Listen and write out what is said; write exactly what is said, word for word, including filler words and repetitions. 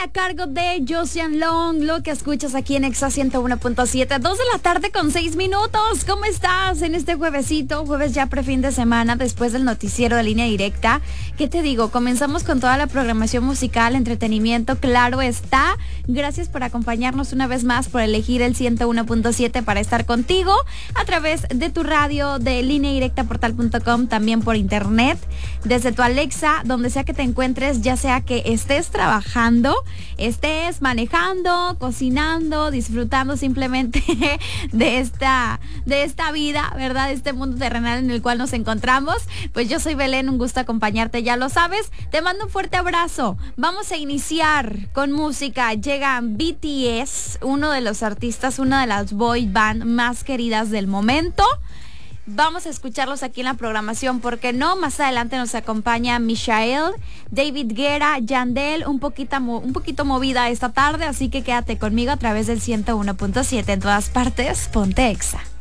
a cargo de Joseon Long, lo que escuchas aquí en Exa ciento uno punto siete, dos de la tarde con seis minutos. ¿Cómo estás en este juevesito? Jueves ya prefin de semana, después del noticiero de Línea Directa. ¿Qué te digo? Comenzamos con toda la programación musical, entretenimiento, claro está. Gracias por acompañarnos una vez más, por elegir el ciento uno punto siete para estar contigo a través de tu radio, de línea directa portal punto com, también por internet, desde tu Alexa, donde sea que te encuentres, ya sea que estés trabajando, estés manejando, cocinando, disfrutando simplemente de esta, de esta vida, ¿verdad? De este mundo terrenal en el cual nos encontramos. Pues yo soy Belén, un gusto acompañarte, ya lo sabes. Te mando un fuerte abrazo. Vamos a iniciar con música. Llega B T S, uno de los artistas, una de las boy band más queridas del momento. Vamos a escucharlos aquí en la programación, porque no, más adelante nos acompaña Michael, David Guerra, Yandel, un poquito, un poquito movida esta tarde, así que quédate conmigo a través del ciento uno punto siete en todas partes. Ponte Exa.